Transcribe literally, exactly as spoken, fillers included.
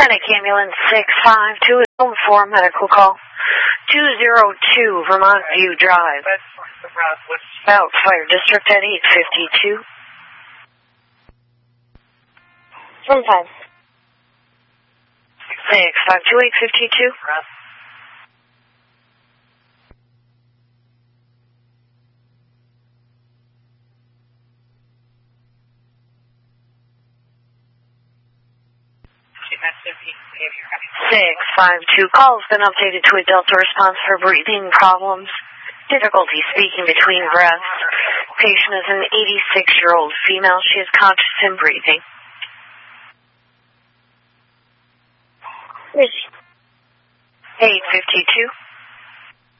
Medic Ambulance six five two is home for medical call. two oh two Vermont View Drive. About Fire District at eight fifty-two. One five. six five two eight fifty-two. six five two call has been updated to a Delta response for breathing problems. Difficulty speaking between breaths. Patient is an eighty-six-year-old female. She is conscious and breathing. eight fifty-two.